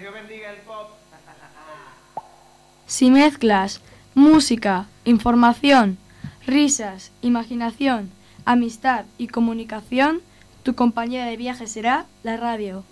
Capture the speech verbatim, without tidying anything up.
Dios bendiga el pop. Si mezclas música, información, risas, imaginación, amistad y comunicación, tu compañera de viaje será la radio.